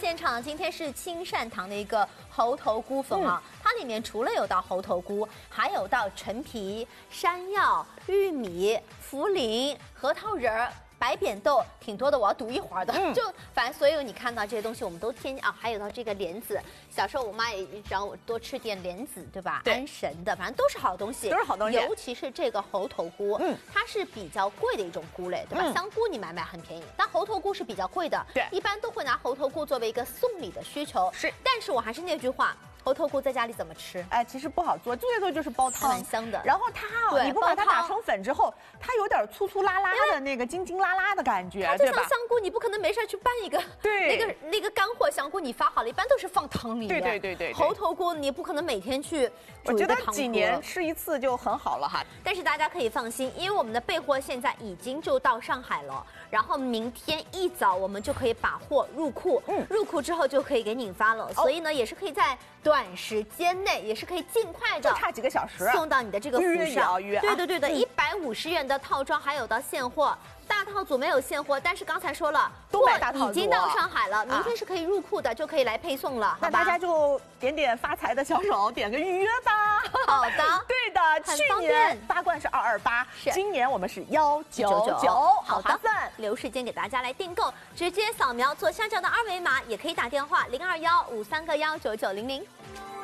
现场，今天是青善堂的一个猴头菇粉啊，它里面除了有到猴头菇，还有到陈皮、山药、玉米、茯苓、核桃仁儿。 白扁豆挺多的，我要读一会儿的。就反正所有你看到这些东西，我们都添啊，还有到这个莲子。小时候我妈也让我多吃点莲子，对吧？安神的，反正都是好东西， 都是好东西。 尤其是这个猴头菇，它是比较贵的一种菇类，对吧？香菇你买很便宜，但猴头菇是比较贵的。 对， 一般都会拿猴头菇作为一个送礼的需求。 是， 但是我还是那句话。 猴头菇在家里怎么吃？ 哎，其实不好做，最多就是煲汤， 蛮香的。 然后它你不把它打成粉之后，它有点粗粗拉拉的那个筋筋拉拉的感觉， 它就像香菇，你不可能没事去拌一个， 对， 那个干货香菇，你发好了，一般都是放汤里面。 对。 猴头菇你不可能每天去煮一个汤喝， 我觉得几年吃一次就很好了哈。 但是大家可以放心，因为我们的备货现在已经就到上海了，然后明天一早我们就可以把货入库，入库之后就可以给你发了，所以呢也是可以在短时间内也是可以尽快的， 就差几个小时送到你的这个府上。 预约， 对的，150元的套装还有到现货。 大套组没有现货，但是刚才说了， 都买大套组， 已经到上海了，明天是可以入库的，就可以来配送了。 那大家就点发财的小手，点个预约吧。 好的， 对的，去年8罐是228，今年我们是199，好划算。 留时间给大家来订购，直接扫描左下角的2维码，也可以打电话0215319900。